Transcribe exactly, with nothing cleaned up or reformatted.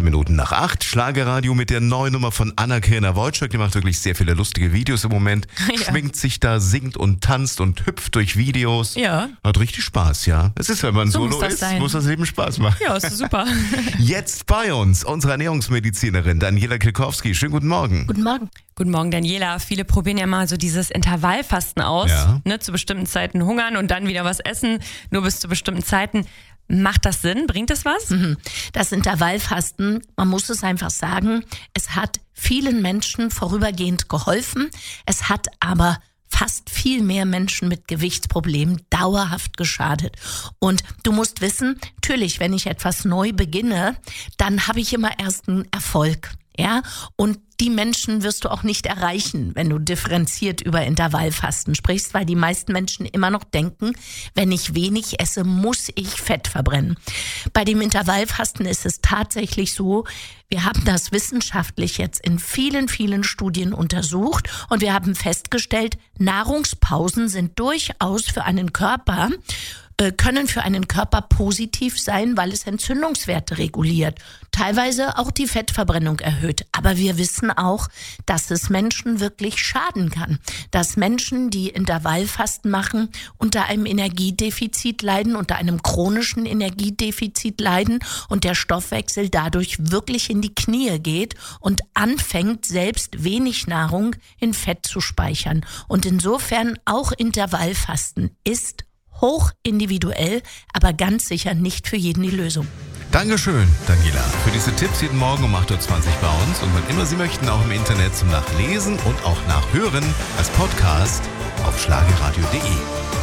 achtzehn Minuten nach acht. Schlagerradio mit der neuen Nummer von Anna-Karina Wojcik. Die macht wirklich sehr viele lustige Videos im Moment. Ja. Schminkt sich da, singt und tanzt und hüpft durch Videos. Ja. Hat richtig Spaß, ja. Es ist, wenn man so Solo muss das ist, sein. muss das Leben Spaß machen. Ja, ist super. Jetzt bei uns unsere Ernährungsmedizinerin Daniela Kilkowski. Schönen guten Morgen. Guten Morgen. Guten Morgen, Daniela. Viele probieren ja mal so dieses Intervallfasten aus. Ja. Ne, zu bestimmten Zeiten hungern und dann wieder was essen, nur bis zu bestimmten Zeiten. Macht das Sinn? Bringt das was? Das Intervallfasten, man muss es einfach sagen, es hat vielen Menschen vorübergehend geholfen. Es hat aber fast viel mehr Menschen mit Gewichtsproblemen dauerhaft geschadet. Und du musst wissen, natürlich, wenn ich etwas neu beginne, dann habe ich immer erst einen Erfolg. Ja, und die Menschen wirst du auch nicht erreichen, wenn du differenziert über Intervallfasten sprichst, weil die meisten Menschen immer noch denken, wenn ich wenig esse, muss ich Fett verbrennen. Bei dem Intervallfasten ist es tatsächlich so, wir haben das wissenschaftlich jetzt in vielen, vielen Studien untersucht und wir haben festgestellt, Nahrungspausen sind durchaus für einen Körper können für einen Körper positiv sein, weil es Entzündungswerte reguliert, teilweise auch die Fettverbrennung erhöht. Aber wir wissen auch, dass es Menschen wirklich schaden kann, dass Menschen, die Intervallfasten machen, unter einem Energiedefizit leiden, unter einem chronischen Energiedefizit leiden und der Stoffwechsel dadurch wirklich in die Knie geht und anfängt, selbst wenig Nahrung in Fett zu speichern. Und insofern auch Intervallfasten ist hoch individuell, aber ganz sicher nicht für jeden die Lösung. Dankeschön, Daniela, für diese Tipps jeden Morgen um acht Uhr zwanzig bei uns. Und wann immer Sie möchten, auch im Internet zum Nachlesen und auch Nachhören als Podcast auf schlagerradio punkt de.